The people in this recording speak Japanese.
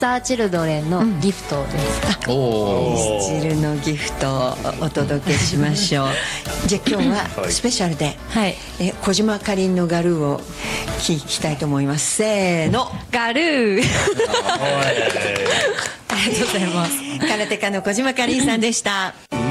ターチルドレンのギフトです。 ミスチルのギフトをお届けしましょう。じゃあ今日はスペシャルで、 はい、 小島かりんのガルーを聞きたいと思います。せーの、 ガルーありがとうございます。 空手家の小島かりんさんでした。